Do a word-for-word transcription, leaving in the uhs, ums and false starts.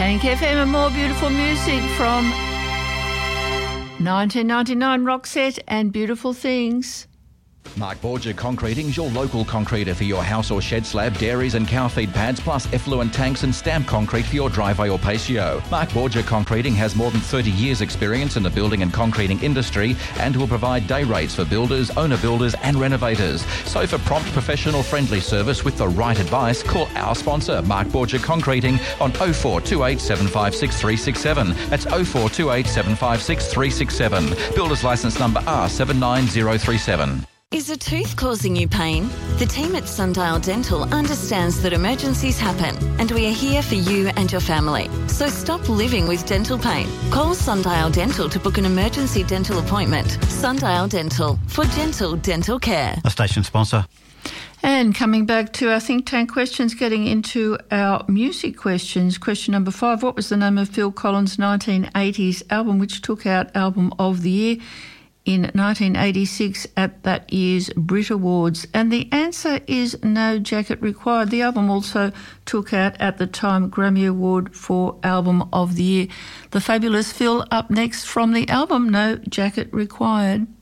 Tank F M and more beautiful music from nineteen ninety-nine Roxette and Beautiful Things. Mark Borgia Concreting's your local concreter for your house or shed slab, dairies and cow feed pads, plus effluent tanks and stamp concrete for your driveway or patio. Mark Borgia Concreting has more than thirty years experience in the building and concreting industry and will provide day rates for builders, owner builders and renovators. So for prompt, professional, friendly service with the right advice, call our sponsor, Mark Borgia Concreting, on oh four two eight, seven five six, three six seven. That's oh four two eight, seven five six, three six seven. Builder's licence number R seven nine zero three seven. Is a tooth causing you pain? The team at Sundial Dental understands that emergencies happen and we are here for you and your family. So stop living with dental pain. Call Sundial Dental to book an emergency dental appointment. Sundial Dental, for gentle dental care. A station sponsor. And coming back to our think tank questions, getting into our music questions. Question number five, what was the name of Phil Collins' nineteen eighties album which took out Album of the Year in nineteen eighty-six at that year's Brit Awards? And the answer is No Jacket Required. The album also took out at the time Grammy Award for Album of the Year. The fabulous Phil up next from the album No Jacket Required.